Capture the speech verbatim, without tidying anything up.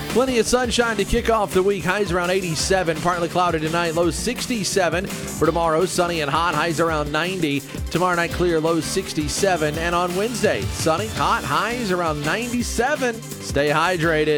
Plenty of sunshine to kick off the week. Highs around eighty-seven. Partly cloudy tonight. Lows sixty-seven. For tomorrow, sunny and hot. Highs around ninety. Tomorrow night, clear. Lows sixty-seven. And on Wednesday, sunny, hot. Highs around ninety-seven. Stay hydrated.